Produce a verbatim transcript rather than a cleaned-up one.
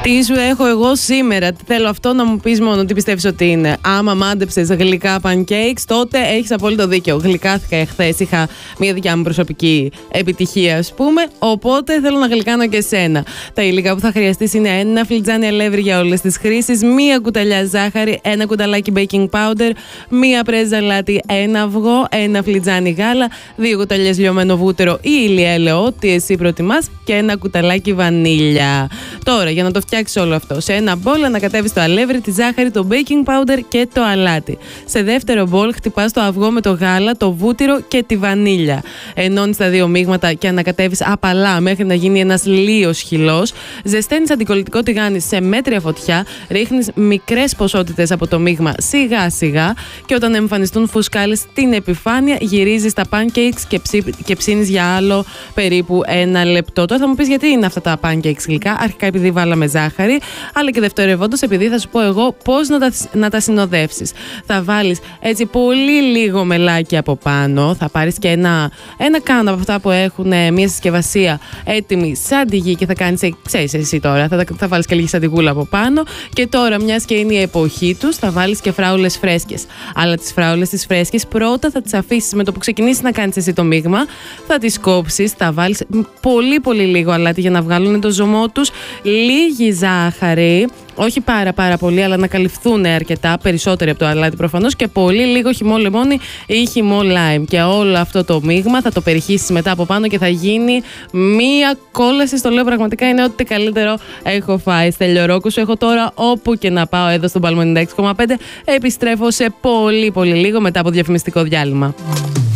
Τι σου έχω εγώ σήμερα? Θέλω αυτό να μου πεις μόνο τι πιστεύεις ότι είναι. Άμα μάντεψες γλυκά pancakes, τότε έχεις απόλυτο δίκιο. Γλυκάθηκα εχθές, είχα μια δικιά μου προσωπική επιτυχία, ας πούμε. Οπότε θέλω να γλυκάνω και εσένα. Τα υλικά που θα χρειαστείς είναι ένα φλιτζάνι αλεύρι για όλες τις χρήσεις, μία κουταλιά ζάχαρη, ένα κουταλάκι baking powder, μία πρέζα αλάτι, ένα αυγό, ένα φλιτζάνι γάλα, δύο κουταλιές λιωμένο βούτυρο ή ηλιέλαιο, ό,τι εσύ προτιμάς, και ένα κουταλάκι βανίλια. Τώρα, για να το φτιάξεις όλο αυτό, σε ένα μπολ ανακατεύεις το αλεύρι, τη ζάχαρη, το baking powder και το αλάτι. Σε δεύτερο μπολ χτυπάς το αυγό με το γάλα, το βούτυρο και τη βανίλια. Ενώνεις τα δύο μείγματα και ανακατεύεις απαλά μέχρι να γίνει ένας λίος χυλός. Ζεσταίνεις αντικολλητικό τηγάνι σε μέτρια φωτιά, ρίχνεις μικρές ποσότητες από το μείγμα σιγά σιγά και όταν εμφανιστούν φουσκάλες στην επιφάνεια, γυρίζεις τα pancakes και, ψι... και ψήνεις για άλλο περίπου ένα λεπτό. Τώρα θα μου πεις γιατί είναι αυτά τα pancakes γλυκά. Αρχικά επειδή βάλαμε ζάχαρη, αλλά και δευτερευόντως επειδή θα σου πω εγώ πώς να τα, να τα συνοδεύσεις. Θα βάλεις έτσι πολύ λίγο μελάκι από πάνω, θα πάρεις και ένα, ένα κάνο από αυτά που έχουν μια συσκευασία έτοιμη σαν τη γη και θα κάνεις, ξέρεις εσύ τώρα, θα, θα βάλεις και λίγη σαντιγούλα από πάνω και τώρα μιας και είναι η εποχή τους θα βάλεις και φράουλες φρέσκες. Αλλά τις φράουλες τις φρέσκες πρώτα θα τις αφήσεις με το που ξεκινήσεις να κάνεις εσύ το μείγμα, θα τις κόψεις, θα βάλεις πολύ πολύ λίγο αλάτι για να βγάλουν το ζωμό τους, λίγη ζάχαρη, όχι πάρα πάρα πολύ, αλλά να καλυφθούν αρκετά, περισσότεροι από το αλάτι προφανώς, και πολύ λίγο χυμό λεμόνι ή χυμό λάιμ. Και όλο αυτό το μείγμα θα το περιχύσεις μετά από πάνω και θα γίνει μία κόλαση. Στο λέω πραγματικά, είναι ό,τι καλύτερο έχω φάει. Στέλιο Ρόκου, σου έχω τώρα όπου και να πάω εδώ στον Παλμό ενενήντα έξι κόμμα πέντε. Επιστρέφω σε πολύ πολύ λίγο μετά από διαφημιστικό διάλειμμα.